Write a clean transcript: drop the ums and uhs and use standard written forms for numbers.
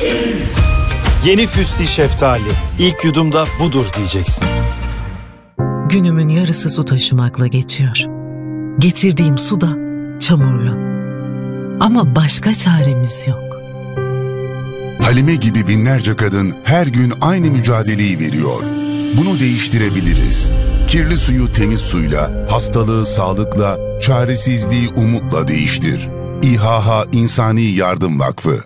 Yeni Füsti şeftali. İlk yudumda budur diyeceksin. Günümün yarısı su taşımakla geçiyor. Getirdiğim su da çamurlu. Ama başka çaremiz yok. Halime gibi binlerce kadın her gün aynı mücadeleyi veriyor. Bunu değiştirebiliriz. Kirli suyu temiz suyla, hastalığı sağlıkla, çaresizliği umutla değiştir. İHH İnsani Yardım Vakfı.